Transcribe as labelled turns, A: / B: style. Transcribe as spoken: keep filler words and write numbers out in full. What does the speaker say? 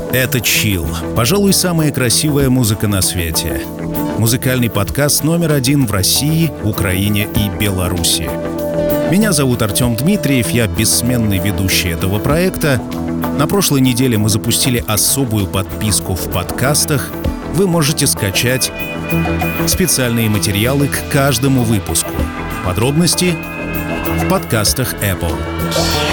A: Это «Чилл». Пожалуй, самая красивая музыка на свете. Музыкальный подкаст номер один в России, Украине и Беларуси. Меня зовут Артем Дмитриев, я бессменный ведущий этого проекта. На прошлой неделе мы запустили особую подписку в подкастах. Вы можете скачать специальные материалы к каждому выпуску. Подробности в подкастах Apple.